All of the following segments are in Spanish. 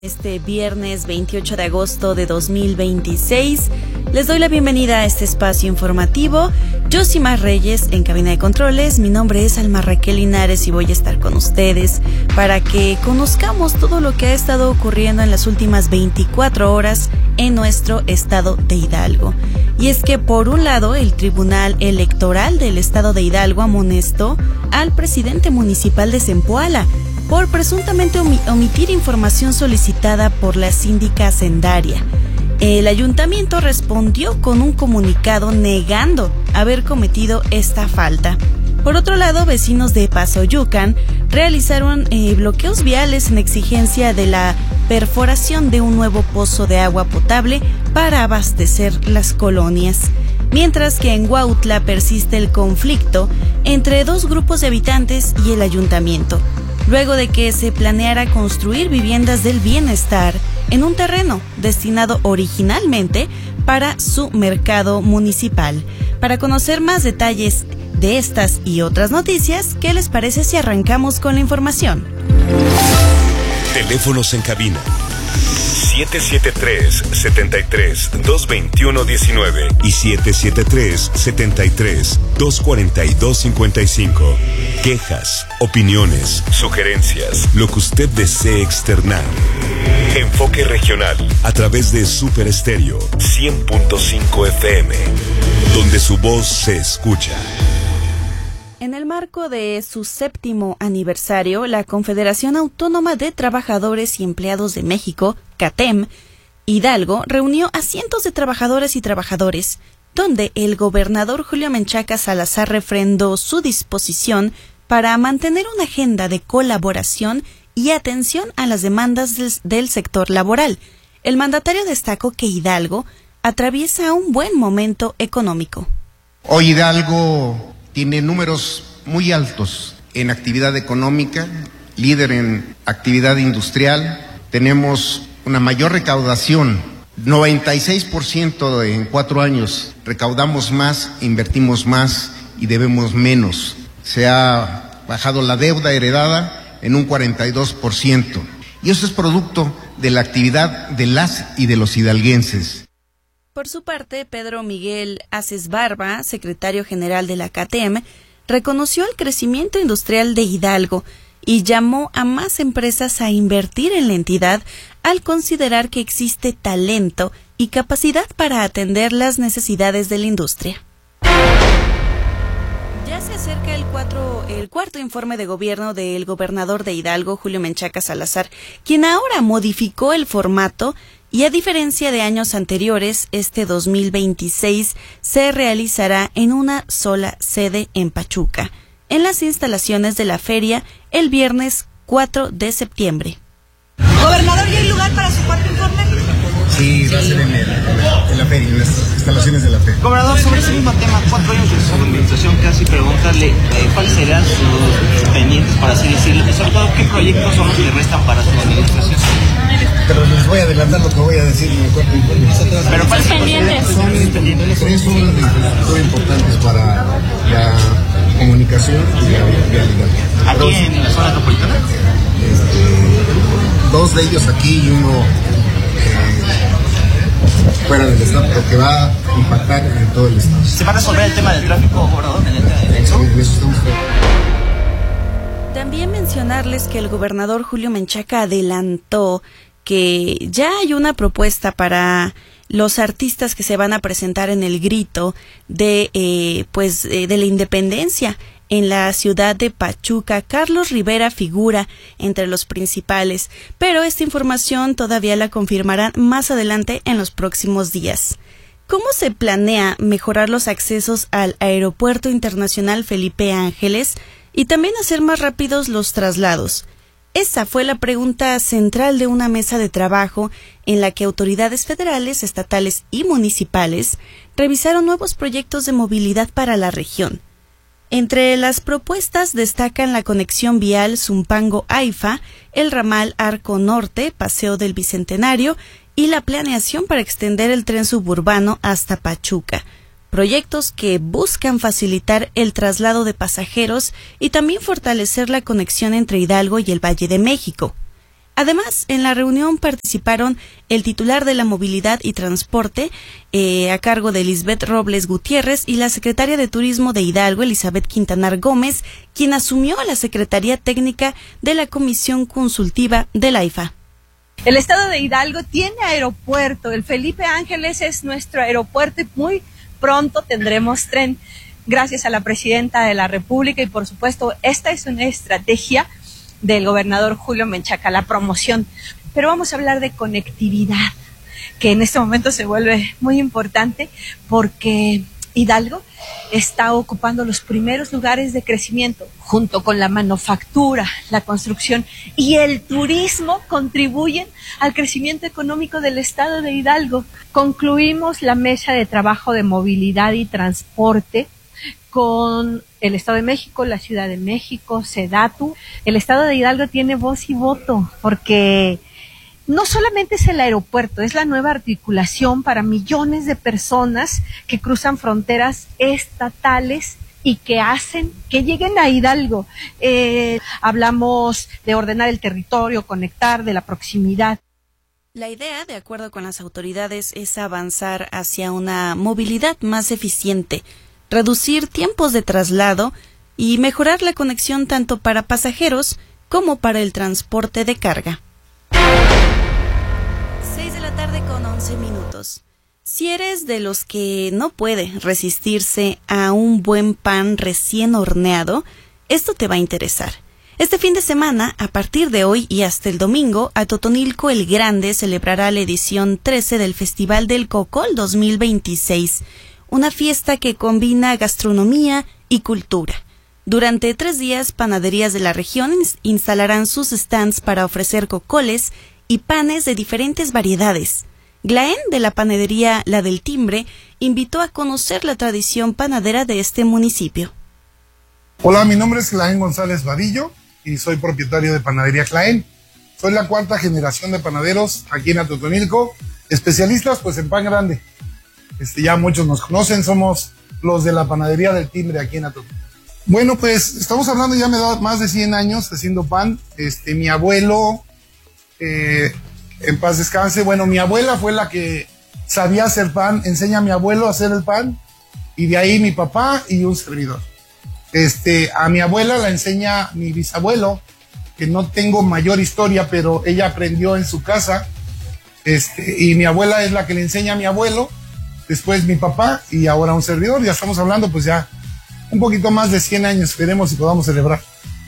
Este viernes 28 de agosto de 2026, les doy la bienvenida a este espacio informativo. Yo soy Mar Reyes en cabina de controles, mi nombre es Alma Raquel Linares y voy a estar con ustedes para que conozcamos todo lo que ha estado ocurriendo en las últimas 24 horas en nuestro estado de Hidalgo. Y es que por un lado, el Tribunal Electoral del estado de Hidalgo amonestó al presidente municipal de Zempoala por presuntamente omitir información solicitada por la síndica hacendaria. El ayuntamiento respondió con un comunicado negando haber cometido esta falta. Por otro lado, vecinos de Pasoyucan realizaron bloqueos viales en exigencia de la perforación de un nuevo pozo de agua potable para abastecer las colonias. Mientras que en Huautla persiste el conflicto entre dos grupos de habitantes y el ayuntamiento, luego de que se planeara construir viviendas del bienestar en un terreno destinado originalmente para su mercado municipal. Para conocer más detalles de estas y otras noticias, ¿qué les parece si arrancamos con la información? Teléfonos en cabina 773-73-221-19 y 773-73-242-55. Quejas, opiniones, sugerencias, lo que usted desee externar. Enfoque regional a través de Super Estéreo 100.5 FM, donde su voz se escucha. En el marco de su 7º aniversario, la Confederación Autónoma de Trabajadores y Empleados de México, CATEM, Hidalgo, reunió a cientos de trabajadoras y trabajadores, donde el gobernador Julio Menchaca Salazar refrendó su disposición para mantener una agenda de colaboración y atención a las demandas del sector laboral. El mandatario destacó que Hidalgo atraviesa un buen momento económico. Hoy Hidalgo tiene números muy altos en actividad económica, líder en actividad industrial, tenemos una mayor recaudación, 96% en 4 años, recaudamos más, invertimos más y debemos menos. Se ha bajado la deuda heredada en un 42%, y eso es producto de la actividad de las y de los hidalguenses. Por su parte, Pedro Miguel Aces Barba, secretario general de la CATEM, reconoció el crecimiento industrial de Hidalgo y llamó a más empresas a invertir en la entidad al considerar que existe talento y capacidad para atender las necesidades de la industria. Ya se acerca el cuarto informe de gobierno del gobernador de Hidalgo, Julio Menchaca Salazar, quien ahora modificó el formato y a diferencia de años anteriores, este 2026 se realizará en una sola sede en Pachuca, en las instalaciones de la feria el viernes 4 de septiembre. Gobernador, ¿ya hay lugar para su cuarto informe? Sí, va a ser en la feria, en las instalaciones de la feria. Gobernador, sobre ese mismo tema, 4 años de su administración, casi preguntarle cuáles serían sus pendientes, para así decirlo, y sobre todo qué proyectos son los que restan para su administración. Pero les voy a adelantar lo que voy a decir en el cuarto informe. Pero ¿cuáles pendientes? Son 3 obras de infraestructura importantes para la comunicación y la vialidad. ¿Aquí en la zona metropolitana? 2 de ellos aquí y uno fuera del estado, pero que va a impactar en todo el estado. ¿Se va a resolver el tema del tráfico, gobernador, en el eso estamos También mencionarles que el gobernador Julio Menchaca adelantó que ya hay una propuesta para los artistas que se van a presentar en el grito de la independencia en la ciudad de Pachuca. Carlos Rivera figura entre los principales, pero esta información todavía la confirmarán más adelante en los próximos días. ¿Cómo se planea mejorar los accesos al Aeropuerto Internacional Felipe Ángeles y también hacer más rápidos los traslados? Esa fue la pregunta central de una mesa de trabajo en la que autoridades federales, estatales y municipales revisaron nuevos proyectos de movilidad para la región. Entre las propuestas destacan la conexión vial Zumpango-Aifa, el ramal Arco Norte, Paseo del Bicentenario y la planeación para extender el tren suburbano hasta Pachuca. Proyectos que buscan facilitar el traslado de pasajeros y también fortalecer la conexión entre Hidalgo y el Valle de México. Además, en la reunión participaron el titular de la Movilidad y Transporte, a cargo de Lisbeth Robles Gutiérrez, y la secretaria de Turismo de Hidalgo, Elizabeth Quintanar Gómez, quien asumió la Secretaría Técnica de la Comisión Consultiva de la IFA. El estado de Hidalgo tiene aeropuerto, el Felipe Ángeles es nuestro aeropuerto y muy pronto tendremos tren, gracias a la Presidenta de la República, y por supuesto esta es una estrategia del gobernador Julio Menchaca, la promoción. Pero vamos a hablar de conectividad, que en este momento se vuelve muy importante porque Hidalgo está ocupando los primeros lugares de crecimiento, junto con la manufactura, la construcción y el turismo contribuyen al crecimiento económico del estado de Hidalgo. Concluimos la mesa de trabajo de movilidad y transporte con el Estado de México, la Ciudad de México, SEDATU. El estado de Hidalgo tiene voz y voto porque no solamente es el aeropuerto, es la nueva articulación para millones de personas que cruzan fronteras estatales y que hacen que lleguen a Hidalgo. Hablamos de ordenar el territorio, conectar, de la proximidad. La idea, de acuerdo con las autoridades, es avanzar hacia una movilidad más eficiente, reducir tiempos de traslado y mejorar la conexión tanto para pasajeros como para el transporte de carga. 6:11 p.m. Si eres de los que no puede resistirse a un buen pan recién horneado, esto te va a interesar. Este fin de semana, a partir de hoy y hasta el domingo, Atotonilco el Grande celebrará la edición 13 del Festival del Cocol 2026, una fiesta que combina gastronomía y cultura. Durante 3 días, panaderías de la región instalarán sus stands para ofrecer cocoles y panes de diferentes variedades. Glaén, de la panadería La del Timbre, invitó a conocer la tradición panadera de este municipio. Hola, mi nombre es Glaén González Vadillo y soy propietario de Panadería Glaén. Soy la 4ª generación de panaderos aquí en Atotonilco, especialistas pues en pan grande. Ya muchos nos conocen, somos los de la Panadería del Timbre aquí en Atotonilco. Bueno, pues estamos hablando ya más de 100 años haciendo pan. Mi abuelo, en paz descanse, bueno, mi abuela fue la que sabía hacer pan, enseña a mi abuelo a hacer el pan, y de ahí mi papá y un servidor. A mi abuela la enseña mi bisabuelo, que no tengo mayor historia, pero ella aprendió en su casa, y mi abuela es la que le enseña a mi abuelo, después mi papá y ahora un servidor. Ya estamos hablando pues ya un poquito más de 100 años, esperemos si podamos celebrar.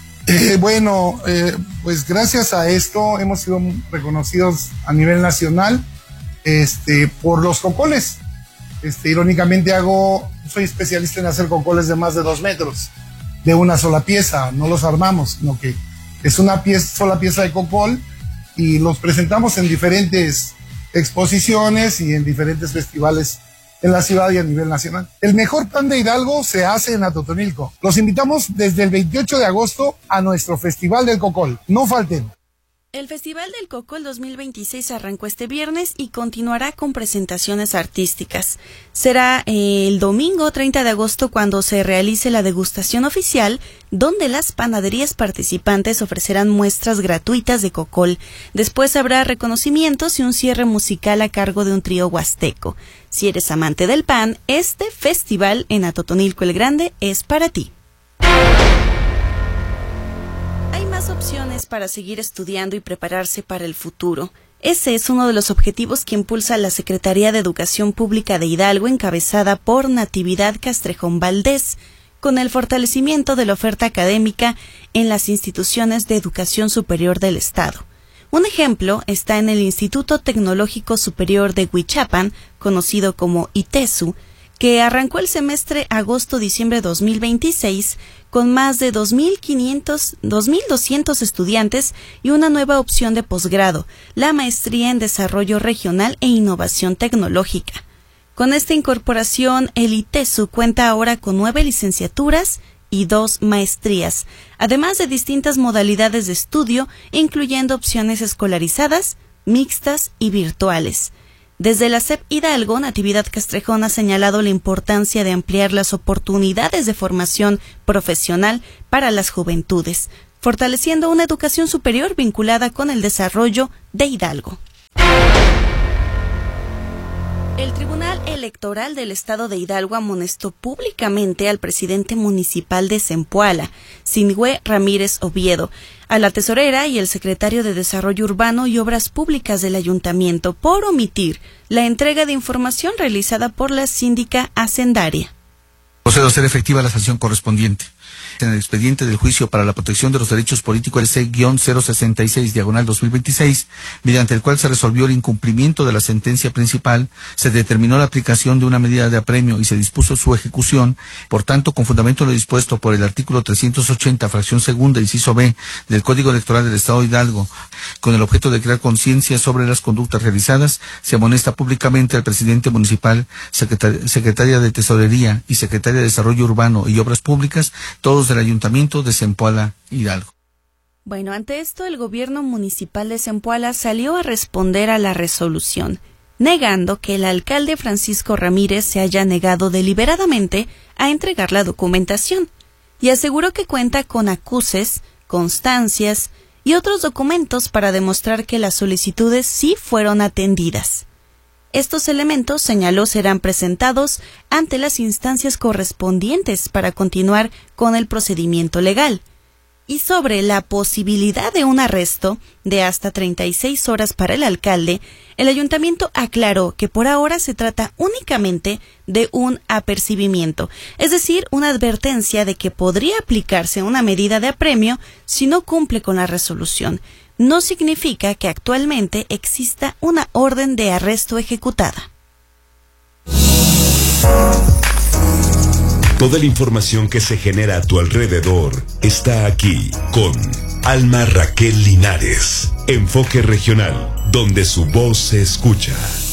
Pues gracias a esto hemos sido reconocidos a nivel nacional por los cocoles. Irónicamente soy especialista en hacer cocoles de más de 2 metros, de una sola pieza, no los armamos, sino que es una sola pieza de cocol y los presentamos en diferentes exposiciones y en diferentes festivales en la ciudad y a nivel nacional. El mejor pan de Hidalgo se hace en Atotonilco. Los invitamos desde el 28 de agosto a nuestro Festival del Cocol. No falten. El Festival del Cocol 2026 arrancó este viernes y continuará con presentaciones artísticas. Será el domingo 30 de agosto cuando se realice la degustación oficial, donde las panaderías participantes ofrecerán muestras gratuitas de cocol. Después habrá reconocimientos y un cierre musical a cargo de un trío huasteco. Si eres amante del pan, este festival en Atotonilco el Grande es para ti. Hay más opciones para seguir estudiando y prepararse para el futuro. Ese es uno de los objetivos que impulsa la Secretaría de Educación Pública de Hidalgo, encabezada por Natividad Castrejón Valdés, con el fortalecimiento de la oferta académica en las instituciones de educación superior del Estado. Un ejemplo está en el Instituto Tecnológico Superior de Huichapan, conocido como ITESU, que arrancó el semestre agosto-diciembre 2026 con más de 2.200 estudiantes y una nueva opción de posgrado, la Maestría en Desarrollo Regional e Innovación Tecnológica. Con esta incorporación, el ITESU cuenta ahora con 9 licenciaturas y 2 maestrías, además de distintas modalidades de estudio, incluyendo opciones escolarizadas, mixtas y virtuales. Desde la SEP Hidalgo, Natividad Castrejón ha señalado la importancia de ampliar las oportunidades de formación profesional para las juventudes, fortaleciendo una educación superior vinculada con el desarrollo de Hidalgo. El Tribunal Electoral del Estado de Hidalgo amonestó públicamente al presidente municipal de Zempoala, Sinhue Ramírez Oviedo, a la tesorera y el secretario de Desarrollo Urbano y Obras Públicas del Ayuntamiento por omitir la entrega de información realizada por la síndica hacendaria. Procedo a hacer efectiva la sanción correspondiente. En el expediente del juicio para la protección de los derechos políticos LC-066/2026, mediante el cual se resolvió el incumplimiento de la sentencia principal, se determinó la aplicación de una medida de apremio y se dispuso su ejecución. Por tanto, con fundamento en lo dispuesto por el artículo 380, fracción segunda, inciso B, del Código Electoral del Estado de Hidalgo, con el objeto de crear conciencia sobre las conductas realizadas, se amonesta públicamente al presidente municipal, secretaria de Tesorería y secretaria de Desarrollo Urbano y Obras Públicas, todos del Ayuntamiento de Zempoala, Hidalgo. Bueno, ante esto el gobierno municipal de Zempoala salió a responder a la resolución, negando que el alcalde Francisco Ramírez se haya negado deliberadamente a entregar la documentación, y aseguró que cuenta con acuses, constancias y otros documentos para demostrar que las solicitudes sí fueron atendidas. Estos elementos, señaló, serán presentados ante las instancias correspondientes para continuar con el procedimiento legal. Y sobre la posibilidad de un arresto de hasta 36 horas para el alcalde, el ayuntamiento aclaró que por ahora se trata únicamente de un apercibimiento, es decir, una advertencia de que podría aplicarse una medida de apremio si no cumple con la resolución. No significa que actualmente exista una orden de arresto ejecutada. Toda la información que se genera a tu alrededor está aquí con Alma Raquel Linares. Enfoque Regional, donde su voz se escucha.